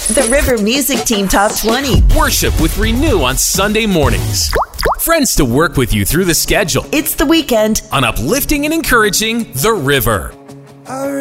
The River Music Team Top 20. Worship with Renew on Sunday mornings. Friends to work with you through the schedule. It's the weekend. On uplifting and encouraging The River.